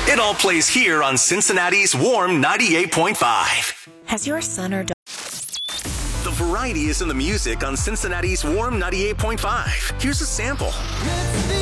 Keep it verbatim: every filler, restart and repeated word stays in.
It all plays here on Cincinnati's Warm ninety-eight point five. Has your son or daughter... The variety is in the music on Cincinnati's Warm ninety-eight point five. Here's a sample.